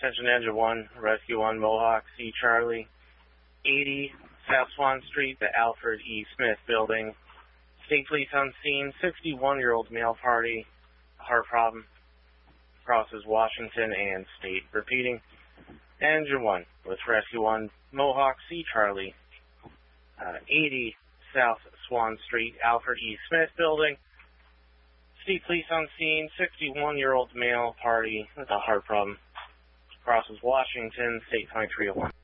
Attention Engine 1, Rescue 1, Mohawk, C. Charlie, 80 South Swan Street, the Alfred E. Smith Building. State Police on scene, 61-year-old male party, heart problem, crosses Washington and State. Repeating, Engine 1 with Rescue 1, Mohawk, C. Charlie, 80 South Swan Street, Alfred E. Smith Building. State Police on scene, 61-year-old male party with a heart problem, crosses Washington, State 2301.